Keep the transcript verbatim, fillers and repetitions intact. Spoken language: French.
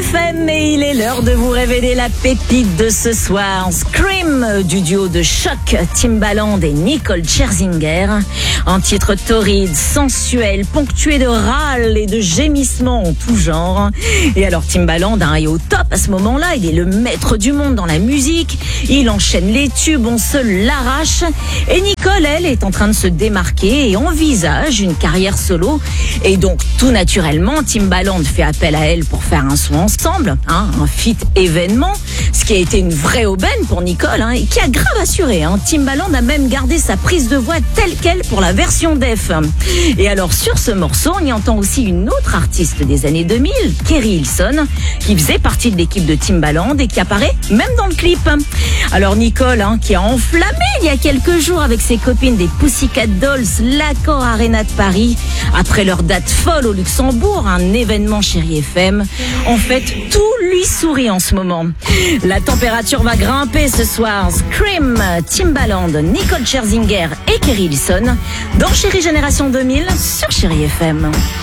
F M et il est l'heure de vous révéler la pépite de ce soir. Scream du duo de choc Timbaland et Nicole Scherzinger. Un titre torride, sensuel, ponctué de râles et de gémissements en tout genre. Et alors Timbaland hein, est au top à ce moment-là. Il est le maître du monde dans la musique. Il enchaîne les tubes, on se l'arrache. Et Nicole, elle, est en train de se démarquer et envisage une carrière solo. Et donc, tout naturellement, Timbaland fait appel à elle pour faire un son ensemble, hein, un feat événement, ce qui a été une vraie aubaine pour Nicole, hein, et qui a grave assuré. Hein. Timbaland a même gardé sa prise de voix telle quelle pour la version def. Et alors, sur ce morceau, on y entend aussi une autre artiste des années deux mille, Keri Hilson, qui faisait partie de l'équipe de Timbaland et qui apparaît même dans le clip. Alors Nicole, hein, qui a enflammé il y a quelques jours avec ses copines des Pussycat Dolls, l'Accor Arena de Paris, après leur date folle au Luxembourg, un événement Chérie F M. En fait, tout lui sourit en ce moment. La température va grimper ce soir. Scream, Timbaland, Nicole Scherzinger et Keri Hilson dans Chérie Génération deux mille sur Chérie F M.